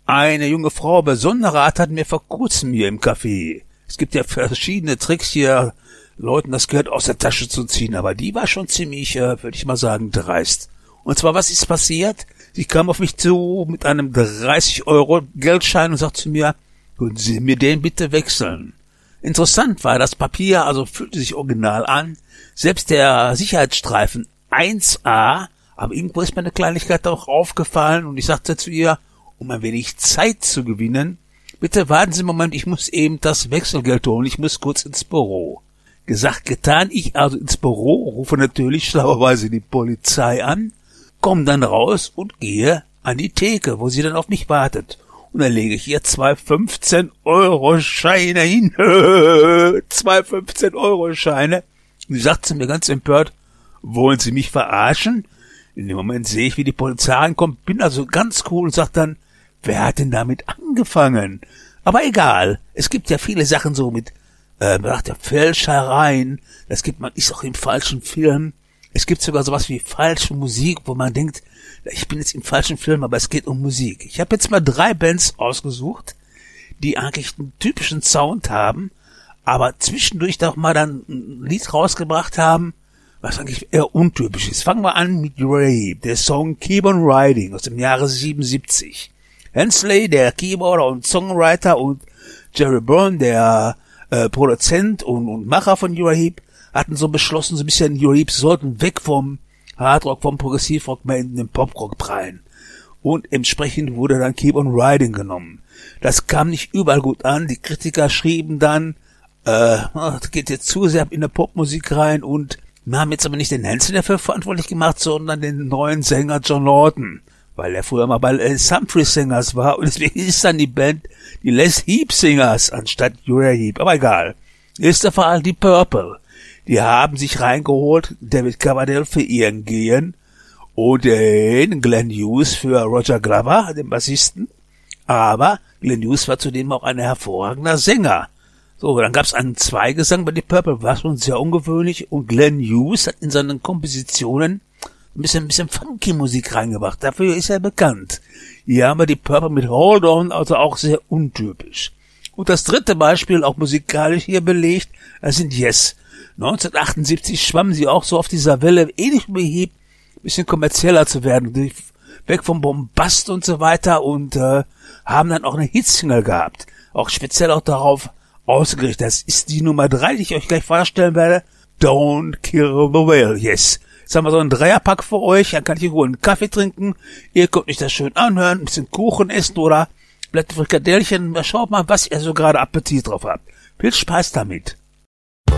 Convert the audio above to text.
Eine junge Frau besonderer Art hat mir vor kurzem hier im Café. Es gibt ja verschiedene Tricks hier, Leuten das Geld aus der Tasche zu ziehen, aber die war schon ziemlich, würde ich mal sagen, dreist. Und zwar, was ist passiert? Sie kam auf mich zu mit einem 30€ Geldschein und sagt zu mir, würden Sie mir den bitte wechseln? Interessant war, das Papier also fühlte sich original an, selbst der Sicherheitsstreifen 1A, aber irgendwo ist mir eine Kleinigkeit auch aufgefallen und ich sagte zu ihr, um ein wenig Zeit zu gewinnen, bitte warten Sie einen Moment, ich muss eben das Wechselgeld holen, ich muss kurz ins Büro. Gesagt, getan, ich also ins Büro, rufe natürlich schlauerweise die Polizei an, komme dann raus und gehe an die Theke, wo sie dann auf mich wartet. Und dann lege ich ihr 2 15-Euro-Scheine hin. 2 15-Euro-Scheine. Und sie sagt zu mir ganz empört, wollen Sie mich verarschen? In dem Moment sehe ich, wie die Polizei ankommt, bin also ganz cool und sag dann, wer hat denn damit angefangen? Aber egal, es gibt ja viele Sachen so mit, Fälschereien, man ist auch im falschen Film. Es gibt sogar sowas wie falsche Musik, wo man denkt, ich bin jetzt im falschen Film, aber es geht um Musik. Ich habe jetzt mal 3 Bands ausgesucht, die eigentlich einen typischen Sound haben, aber zwischendurch doch mal dann ein Lied rausgebracht haben, was eigentlich eher untypisch ist. Fangen wir an mit Ray, der Song Keep on Riding aus dem Jahre 77. Hensley, der Keyboarder und Songwriter, und Jerry Byrne, der Produzent und Macher von Uriah hatten so beschlossen, so ein bisschen Uriah sollten weg vom Hardrock, vom Progressivrock mehr in den Poprock prallen. Und entsprechend wurde dann Keep on Riding genommen. Das kam nicht überall gut an. Die Kritiker schrieben dann, das geht jetzt zu sehr in der Popmusik rein, und wir haben jetzt aber nicht den Hensley dafür verantwortlich gemacht, sondern den neuen Sänger John Lawton, weil er früher mal bei Les Humphries Singers war, und deswegen ist dann die Band die Les Heap Singers anstatt Uriah Heep. Aber egal. Ist der Fall die Purple. Die haben sich reingeholt, David Coverdale für Ian Gillan und den Glenn Hughes für Roger Glover, den Bassisten. Aber Glenn Hughes war zudem auch ein hervorragender Sänger. So, dann gab's einen Zweigesang bei die Purple, war schon sehr ungewöhnlich, und Glenn Hughes hat in seinen Kompositionen ein bisschen funky Musik reingebracht. Dafür ist er bekannt. Hier haben wir die Purple mit Hold On, also auch sehr untypisch. Und das dritte Beispiel, auch musikalisch hier belegt, das sind Yes. 1978 schwammen sie auch so auf dieser Welle, ähnlich wie Heap, ein bisschen kommerzieller zu werden, weg vom Bombast und so weiter, und haben dann auch eine Hitsingle gehabt. Auch speziell auch darauf ausgerichtet. Das ist die Nummer 3, die ich euch gleich vorstellen werde. Don't Kill the Whale, Yes. Jetzt haben wir so einen Dreierpack für euch, dann kann ich hier wohl einen Kaffee trinken, ihr könnt euch das schön anhören, ein bisschen Kuchen essen oder Frikadellchen, schaut mal, was ihr so gerade Appetit drauf habt. Viel Spaß damit.